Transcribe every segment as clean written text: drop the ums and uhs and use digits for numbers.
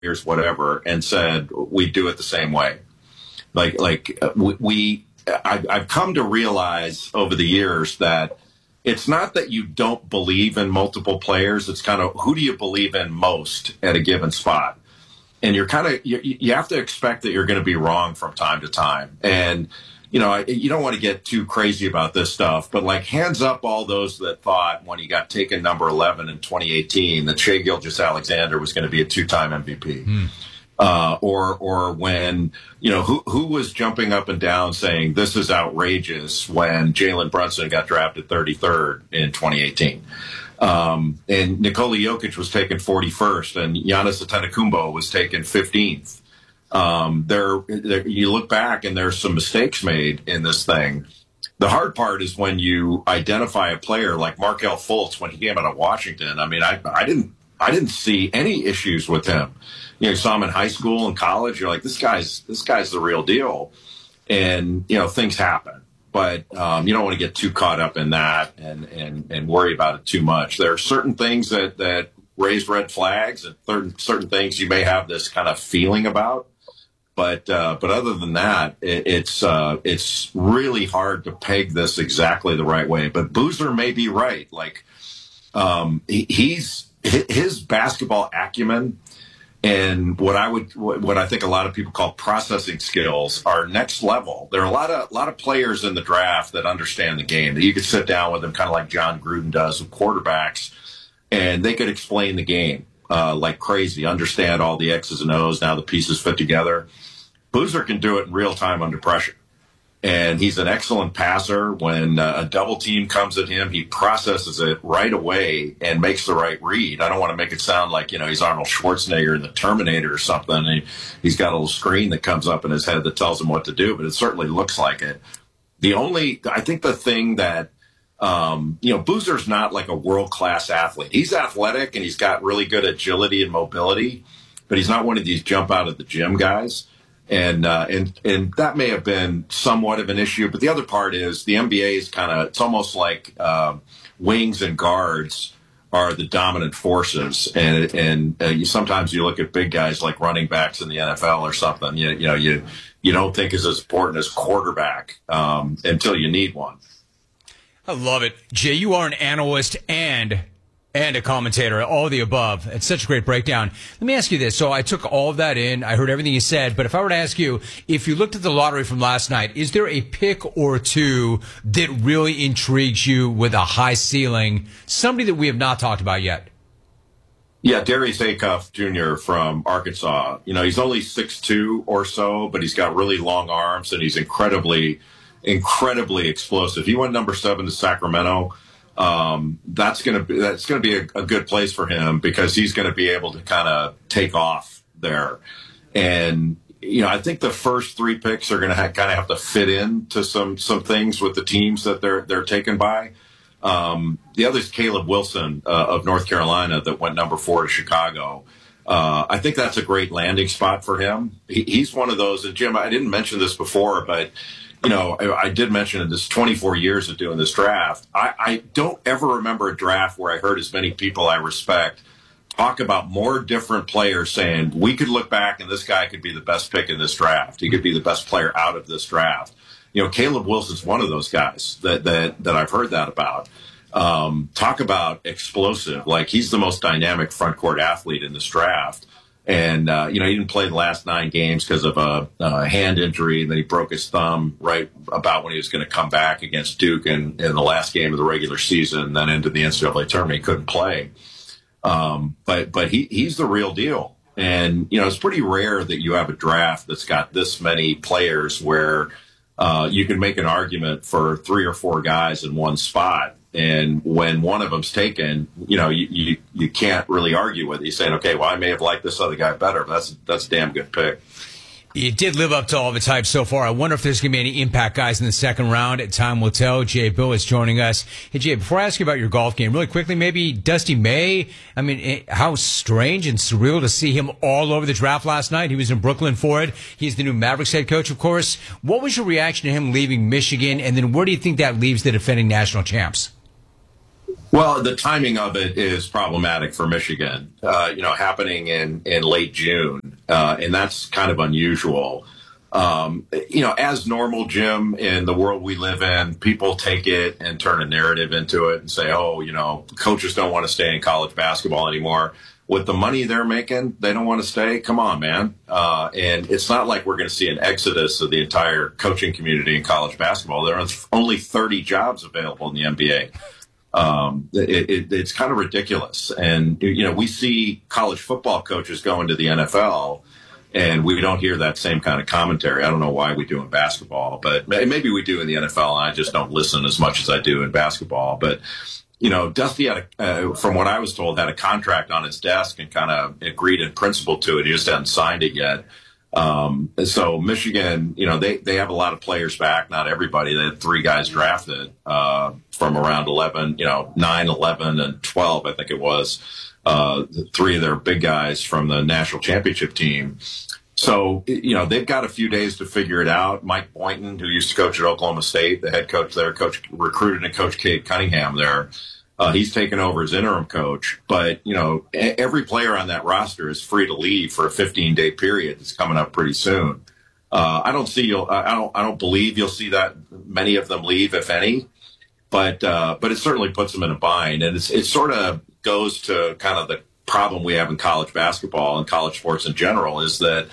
Warriors, whatever, and said we do it the same way. I've come to realize over the years that it's not that you don't believe in multiple players. It's kind of who do you believe in most at a given spot. And you have to expect that you're going to be wrong from time to time. And, you don't want to get too crazy about this stuff, but like hands up all those that thought when he got taken number 11 in 2018 that Shai Gilgeous-Alexander was going to be a two-time MVP. Or when, who was jumping up and down saying this is outrageous when Jalen Brunson got drafted 33rd in 2018. And Nikola Jokic was taken 41st and Giannis Antetokounmpo was taken 15th. You look back and there's some mistakes made in this thing. The hard part is when you identify a player like Markelle Fultz when he came out of Washington. I mean, I didn't see any issues with him. You saw him in high school and college. You're like, this guy's the real deal. And, things happen. But you don't want to get too caught up in that and worry about it too much. There are certain things that raise red flags and certain things you may have this kind of feeling about. But other than that, it's really hard to peg this exactly the right way. But Boozer may be right. Like his basketball acumen and what I think a lot of people call processing skills are next level. There are a lot of players in the draft that understand the game that you could sit down with them, kind of like John Gruden does with quarterbacks, and they could explain the game like crazy, understand all the X's and O's, now the pieces fit together. Boozer can do it in real time under pressure. And he's an excellent passer. When a double team comes at him, he processes it right away and makes the right read. I don't want to make it sound like, he's Arnold Schwarzenegger in the Terminator or something. He's got a little screen that comes up in his head that tells him what to do, but it certainly looks like it. I think the thing that, Boozer's not like a world-class athlete. He's athletic and he's got really good agility and mobility, but he's not one of these jump out of the gym guys. And that may have been somewhat of an issue. But the other part is the NBA is it's almost like wings and guards are the dominant forces. And sometimes you look at big guys like running backs in the NFL or something, you don't think is as important as quarterback until you need one. I love it. Jay, you are an analyst and a commentator, all of the above. It's such a great breakdown. Let me ask you this. So I took all of that in. I heard everything you said. But if I were to ask you, if you looked at the lottery from last night, is there a pick or two that really intrigues you with a high ceiling? Somebody that we have not talked about yet. Yeah, Darius Acuff Jr. from Arkansas. He's only 6'2" or so, but he's got really long arms and he's incredibly explosive. He went number 7 to Sacramento. That's going to be a good place for him because he's going to be able to kind of take off there. And, I think the first 3 picks are going to kind of have to fit into some things with the teams that they're taken by. The other is Caleb Wilson, of North Carolina that went number 4 to Chicago. I think that's a great landing spot for him. He's one of those, and Jim, I didn't mention this before, but I did mention in this 24 years of doing this draft, I don't ever remember a draft where I heard as many people I respect talk about more different players saying, we could look back and this guy could be the best pick in this draft. He could be the best player out of this draft. Caleb Wilson's one of those guys that I've heard that about. Talk about explosive. Like, he's the most dynamic front court athlete in this draft. And, he didn't play the last 9 games because of a hand injury. And then he broke his thumb right about when he was going to come back against Duke in the last game of the regular season. And then into the NCAA tournament, he couldn't play. But he's the real deal. And, it's pretty rare that you have a draft that's got this many players where you can make an argument for 3 or 4 guys in one spot. And when one of them's taken, you can't really argue with it. You're saying, okay, well, I may have liked this other guy better, but that's a damn good pick. It did live up to all the hype so far. I wonder if there's going to be any impact guys in the second round. Time will tell. Jay Bilas joining us. Hey, Jay, before I ask you about your golf game, really quickly, maybe Dusty May. I mean, how strange and surreal to see him all over the draft last night. He was in Brooklyn for it. He's the new Mavericks head coach, of course. What was your reaction to him leaving Michigan? And then where do you think that leaves the defending national champs? Well, the timing of it is problematic for Michigan, happening in late June, and that's kind of unusual. As normal, Jim, in the world we live in, people take it and turn a narrative into it and say, coaches don't want to stay in college basketball anymore. With the money they're making, they don't want to stay. Come on, man. And it's not like we're going to see an exodus of the entire coaching community in college basketball. There are only 30 jobs available in the NBA. It's kind of ridiculous. And, we see college football coaches go into the NFL, and we don't hear that same kind of commentary. I don't know why we do in basketball, but maybe we do in the NFL, and I just don't listen as much as I do in basketball. But, Dusty from what I was told, had a contract on his desk and kind of agreed in principle to it. He just hadn't signed it yet. So Michigan, they have a lot of players back. Not everybody. They had 3 guys drafted from around 11, 9, 11, and 12, I think it was. 3 of their big guys from the national championship team. So, they've got a few days to figure it out. Mike Boynton, who used to coach at Oklahoma State, the head coach there, recruited and coached Cade Cunningham there. He's taken over as interim coach, but every player on that roster is free to leave for a 15-day period that's coming up pretty soon. I don't believe you'll see that many of them leave, if any, but it certainly puts them in a bind, and it sort of goes to kind of the problem we have in college basketball and college sports in general is that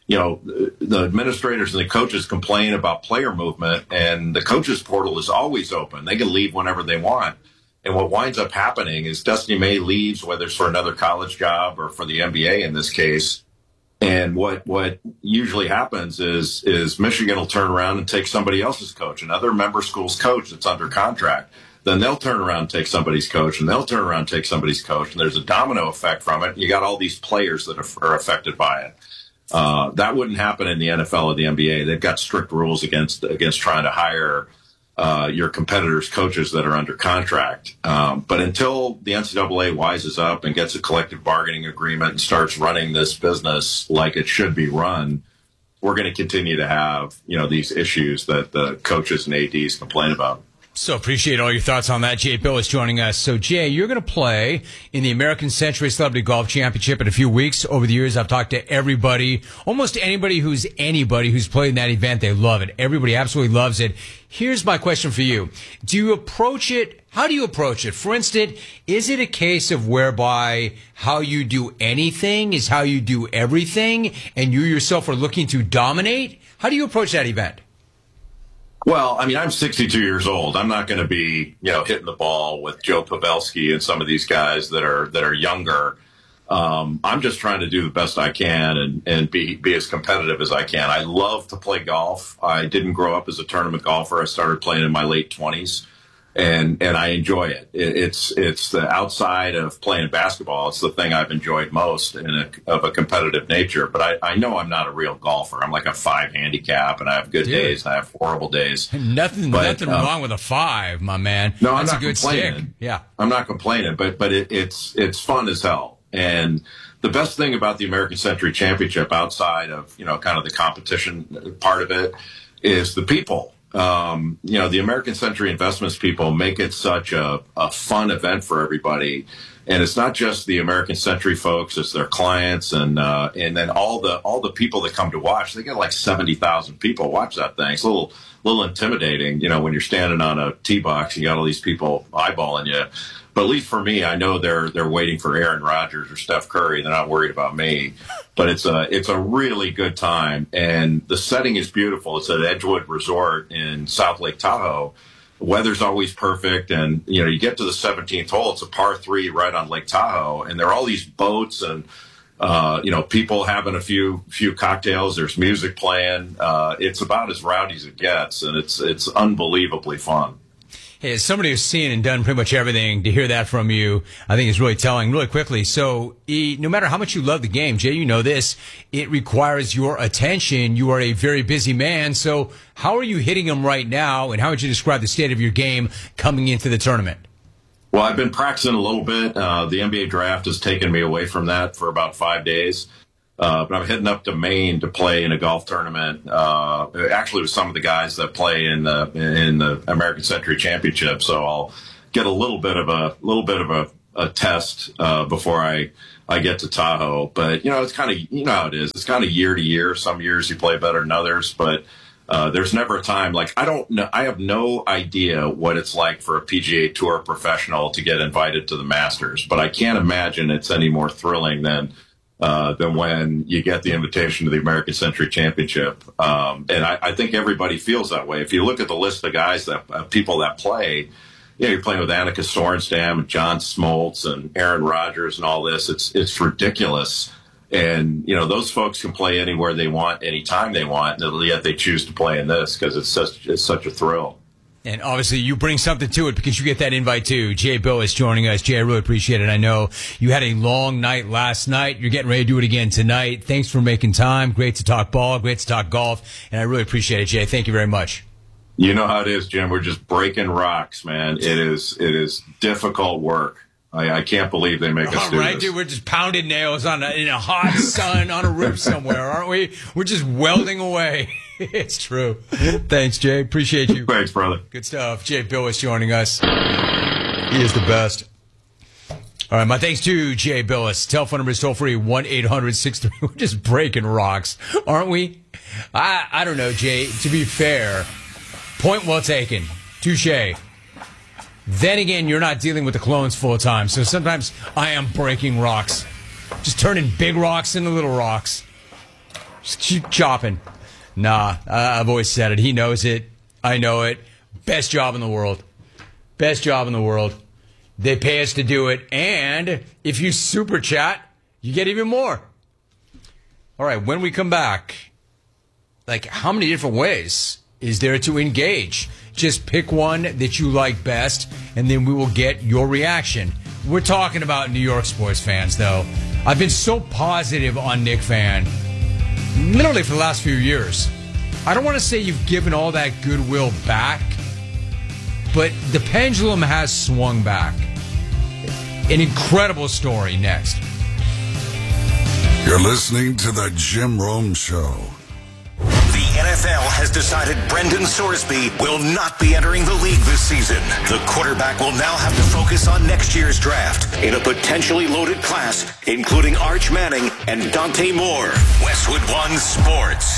the administrators and the coaches complain about player movement, and the coaches portal is always open. They can leave whenever they want. And what winds up happening is Destiny May leaves, whether it's for another college job or for the NBA in this case. And what usually happens is Michigan will turn around and take somebody else's coach, another member school's coach that's under contract. Then they'll turn around and take somebody's coach, and they'll turn around and take somebody's coach. And there's a domino effect from it. You got all these players that are affected by it. That wouldn't happen in the NFL or the NBA. They've got strict rules against trying to hire your competitors' coaches that are under contract. But until the NCAA wises up and gets a collective bargaining agreement and starts running this business like it should be run, we're going to continue to have, these issues that the coaches and ADs complain about. So appreciate all your thoughts on that. Jay Bill is joining us. So Jay, you're going to play in the American Century Celebrity Golf Championship in a few weeks. Over the years, I've talked to everybody, almost anybody who's played in that event. They love it. Everybody absolutely loves it. Here's my question for you. How do you approach it? For instance, is it a case of whereby how you do anything is how you do everything, and you yourself are looking to dominate? How do you approach that event? Well, I'm 62 years old. I'm not going to be, hitting the ball with Joe Pavelski and some of these guys that are younger. I'm just trying to do the best I can and be as competitive as I can. I love to play golf. I didn't grow up as a tournament golfer. I started playing in my late 20s. And I enjoy it. It's the outside of playing basketball. It's the thing I've enjoyed most of a competitive nature. But I know I'm not a real golfer. I'm like a 5 handicap, and I have good days and I have horrible days. Nothing wrong with a 5, my man. No, that's I'm not a good complaining. stick. Yeah, I'm not complaining, but it's fun as hell. And the best thing about the American Century Championship, outside of kind of the competition part of it, is the people. The American Century Investments people make it such a fun event for everybody. And it's not just the American Century folks, it's their clients and then all the people that come to watch. They get like 70,000 people watch that thing. It's a little intimidating, when you're standing on a tee box, you got all these people eyeballing you. But at least for me, I know they're waiting for Aaron Rodgers or Steph Curry. They're not worried about me. But it's a really good time, and the setting is beautiful. It's at Edgewood Resort in South Lake Tahoe. The weather's always perfect, and you get to the 17th hole. It's a par 3 right on Lake Tahoe, and there are all these boats and people having a few cocktails. There's music playing. It's about as rowdy as it gets, and it's unbelievably fun. Hey, as somebody who's seen and done pretty much everything, to hear that from you, I think is really telling. Really quickly, so no matter how much you love the game, Jay, you know this, it requires your attention. You are a very busy man, so how are you hitting them right now, and how would you describe the state of your game coming into the tournament? Well, I've been practicing a little bit. The NBA draft has taken me away from that for about 5 days. But I'm heading up to Maine to play in a golf tournament. Actually, with some of the guys that play in the American Century Championship. So I'll get a little bit of a test before I get to Tahoe. But it's kind of how it is. It's kind of year to year. Some years you play better than others, but there's never a time like I don't know. I have no idea what it's like for a PGA Tour professional to get invited to the Masters, but I can't imagine it's any more thrilling than when you get the invitation to the American Century Championship. And I think everybody feels that way. If you look at the list of guys people that play, you're playing with Annika Sorenstam and John Smoltz and Aaron Rodgers and all this. It's ridiculous. And, those folks can play anywhere they want, anytime they want, and yet they choose to play in this because it's such a thrill. And obviously you bring something to it because you get that invite too. Jay Billis joining us. Jay, I really appreciate it. I know you had a long night last night. You're getting ready to do it again tonight. Thanks for making time. Great to talk ball. Great to talk golf. And I really appreciate it, Jay. Thank you very much. You know how it is, Jim. We're just breaking rocks, man. It is difficult work. I can't believe they make us do right, this. Dude, we're just pounding nails in a hot sun on a roof somewhere, aren't we? We're just welding away. It's true. Thanks, Jay. Appreciate you. Thanks, brother. Good stuff. Jay Billis joining us. He is the best. All right, my thanks to Jay Billis. Telephone number is toll-free, 1-800-63. We're just breaking rocks, aren't we? I don't know, Jay. To be fair, point well taken. Touche. Then again, you're not dealing with the clones full time, so sometimes I am breaking rocks. Just turning big rocks into little rocks. Just keep chopping. Nah, I've always said it. He knows it. I know it. Best job in the world. Best job in the world. They pay us to do it, and if you super chat, you get even more. All right, when we come back, how many different ways is there to engage? Just pick one that you like best, and then we will get your reaction. We're talking about New York sports fans, though. I've been so positive on Knick fan, literally for the last few years. I don't want to say you've given all that goodwill back, but the pendulum has swung back. An incredible story next. You're listening to the Jim Rome Show. The NFL has decided Brendan Sorsby will not be entering the league this season. The quarterback will now have to focus on next year's draft in a potentially loaded class, including Arch Manning and Dante Moore. Westwood One Sports.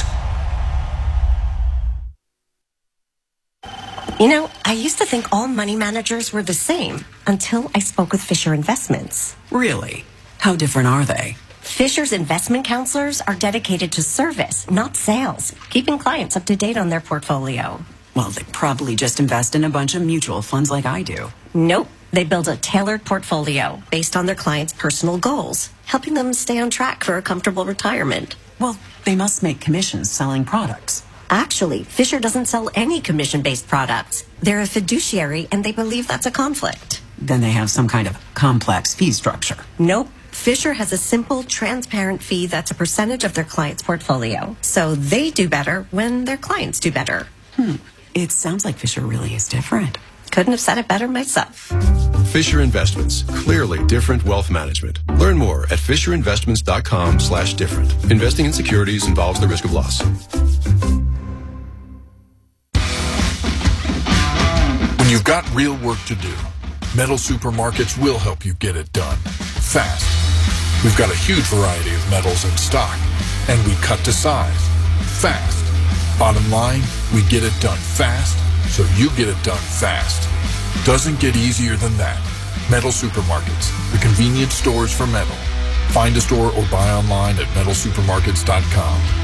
I used to think all money managers were the same until I spoke with Fisher Investments. Really? How different are they? Fisher's investment counselors are dedicated to service, not sales, keeping clients up to date on their portfolio. Well, they probably just invest in a bunch of mutual funds like I do. Nope. They build a tailored portfolio based on their clients' personal goals, helping them stay on track for a comfortable retirement. Well, they must make commissions selling products. Actually, Fisher doesn't sell any commission-based products. They're a fiduciary, and they believe that's a conflict. Then they have some kind of complex fee structure. Nope. Fisher has a simple, transparent fee that's a percentage of their client's portfolio. So they do better when their clients do better. It sounds like Fisher really is different. Couldn't have said it better myself. Fisher Investments. Clearly different wealth management. Learn more at FisherInvestments.com/different. Investing in securities involves the risk of loss. When you've got real work to do, Metal Supermarkets will help you get it done fast. We've got a huge variety of metals in stock, and we cut to size fast. Bottom line, we get it done fast, so you get it done fast. Doesn't get easier than that. Metal Supermarkets, the convenience stores for metal. Find a store or buy online at metalsupermarkets.com.